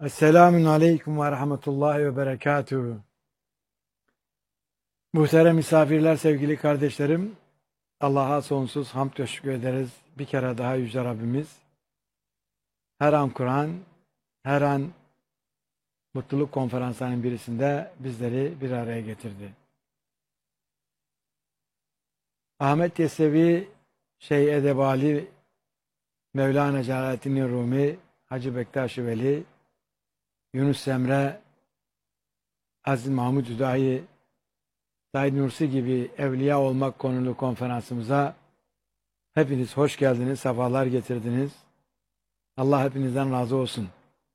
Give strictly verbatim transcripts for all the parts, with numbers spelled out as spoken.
Esselamun Aleyküm ve Rahmetullahi ve Berekatuhu. Muhterem misafirler, sevgili kardeşlerim, Allah'a sonsuz hamd teşekkür ederiz. Bir kere daha Yüce Rabbimiz, her an Kur'an, her an mutluluk konferanslarının birisinde bizleri bir araya getirdi. Ahmet Yesevi, Şeyh Edebali, Mevlana Celaleddin Rumi, Hacı Bektaş-ı Veli, Yunus Emre, Aziz Mahmud Hüdayi, Said Nursi gibi evliya olmak konulu konferansımıza hepiniz hoş geldiniz, sefalar getirdiniz. Allah hepinizden razı olsun.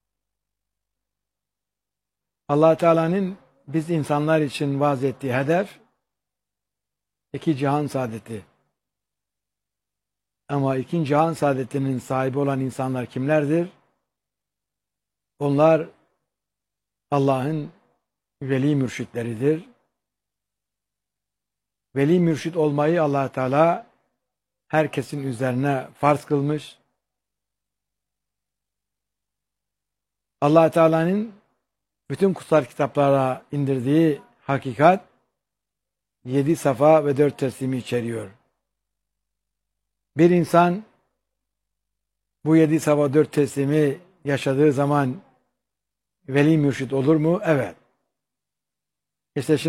Allah Teala'nın biz insanlar için vaaz ettiği hedef iki cihan saadeti. Ama iki cihan saadetinin sahibi olan insanlar kimlerdir? Onlar Allah'ın veli mürşitleridir. Veli mürşit olmayı Allah Teala herkesin üzerine farz kılmış. Allah Teala'nın bütün kutsal kitaplara indirdiği hakikat yedi safa ve dört teslimi içeriyor. Bir insan bu yedi safa dört teslimi yaşadığı zaman veli mürşit olur mu? Evet. İşte şimdi